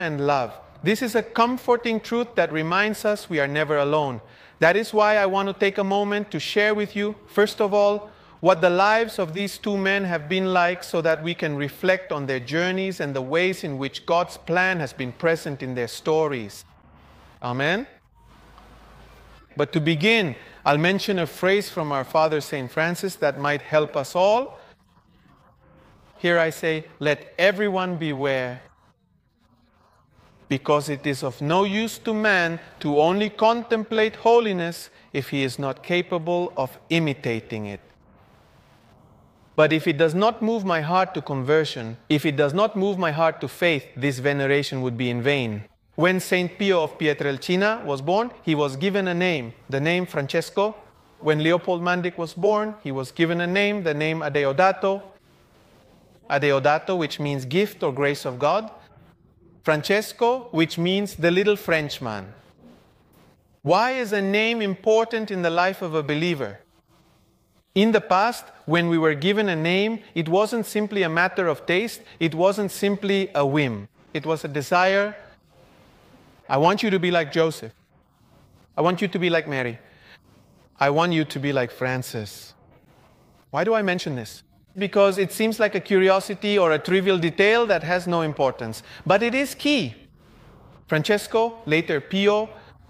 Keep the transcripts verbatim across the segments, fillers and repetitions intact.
and love. This is a comforting truth that reminds us we are never alone. That is why I want to take a moment to share with you, first of all, what the lives of these two men have been like so that we can reflect on their journeys and the ways in which God's plan has been present in their stories. Amen? But to begin, I'll mention a phrase from our Father Saint Francis that might help us all. Here I say, let everyone beware, because it is of no use to man to only contemplate holiness if he is not capable of imitating it. But if it does not move my heart to conversion, if it does not move my heart to faith, this veneration would be in vain. When Saint Pio of Pietrelcina was born, he was given a name, the name Francesco. When Leopold Mandic was born, he was given a name, the name Adeodato. Adeodato, which means gift or grace of God. Francesco, which means the little Frenchman. Why is a name important in the life of a believer? In the past, when we were given a name, it wasn't simply a matter of taste, it wasn't simply a whim. It was a desire. I want you to be like Joseph. I want you to be like Mary. I want you to be like Francis. Why do I mention this? Because it seems like a curiosity or a trivial detail that has no importance. But it is key. Francesco, later Pio,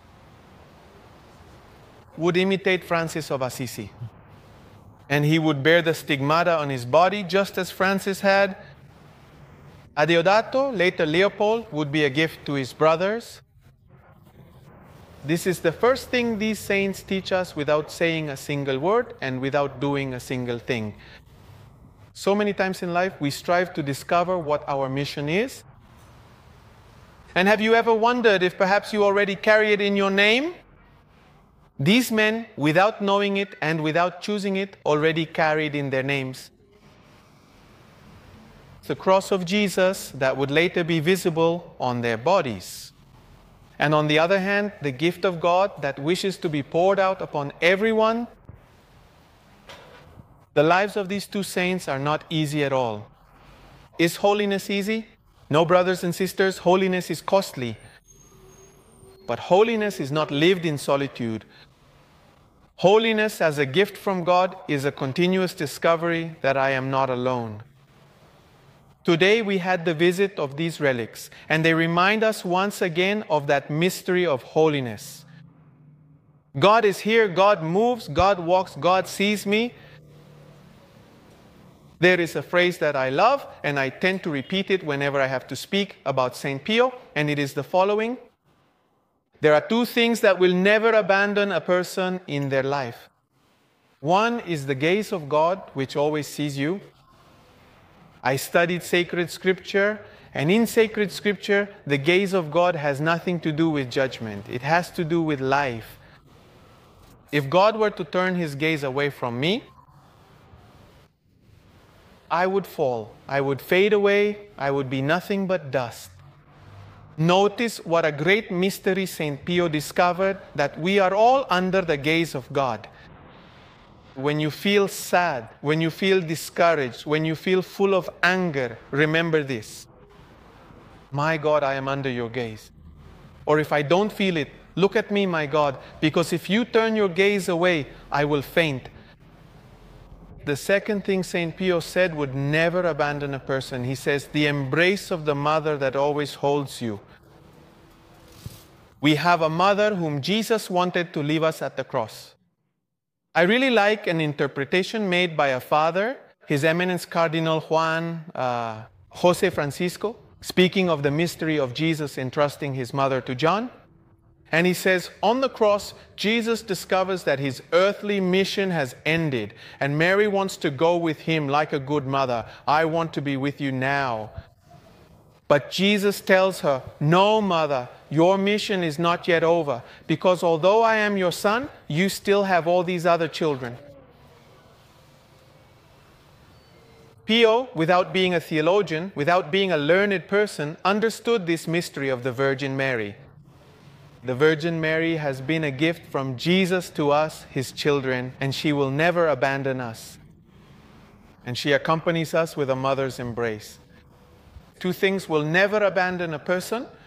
would imitate Francis of Assisi. And he would bear the stigmata on his body just as Francis had. Adeodato, later Leopold, would be a gift to his brothers. This is the first thing these saints teach us without saying a single word and without doing a single thing. So many times in life, we strive to discover what our mission is. And have you ever wondered if perhaps you already carry it in your name? These men, without knowing it and without choosing it, already carried in their names the cross of Jesus that would later be visible on their bodies. And on the other hand, the gift of God that wishes to be poured out upon everyone. The lives of these two saints are not easy at all. Is holiness easy? No, brothers and sisters, holiness is costly. But holiness is not lived in solitude. Holiness as a gift from God is a continuous discovery that I am not alone. Today we had the visit of these relics, and they remind us once again of that mystery of holiness. God is here, God moves, God walks, God sees me. There is a phrase that I love, and I tend to repeat it whenever I have to speak about Saint Pio, and it is the following. There are two things that will never abandon a person in their life. One is the gaze of God, which always sees you. I studied sacred scripture, and in sacred scripture, the gaze of God has nothing to do with judgment. It has to do with life. If God were to turn his gaze away from me, I would fall. I would fade away. I would be nothing but dust. Notice what a great mystery Saint Pio discovered, that we are all under the gaze of God. When you feel sad, when you feel discouraged, when you feel full of anger, remember this. My God, I am under your gaze. Or if I don't feel it, look at me, my God, because if you turn your gaze away, I will faint. The second thing Saint Pio said would never abandon a person. He says, the embrace of the mother that always holds you. We have a mother whom Jesus wanted to leave us at the cross. I really like an interpretation made by a father, His Eminence Cardinal Juan uh, Jose Francisco, speaking of the mystery of Jesus entrusting his mother to John. And he says, on the cross, Jesus discovers that his earthly mission has ended, and Mary wants to go with him like a good mother. I want to be with you now. But Jesus tells her, no, mother, your mission is not yet over, because although I am your son, you still have all these other children. Pio, without being a theologian, without being a learned person, understood this mystery of the Virgin Mary. The Virgin Mary has been a gift from Jesus to us, his children, and she will never abandon us. And she accompanies us with a mother's embrace. Two things will never abandon a person.